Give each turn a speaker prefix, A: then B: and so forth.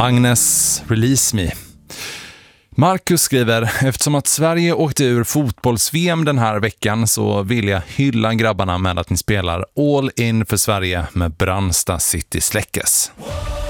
A: Agnes, Release Me. Marcus skriver, eftersom att Sverige åkte ur fotbolls-VM den här veckan så vill jag hylla grabbarna med att ni spelar All In för Sverige med Brandsta City Släckes.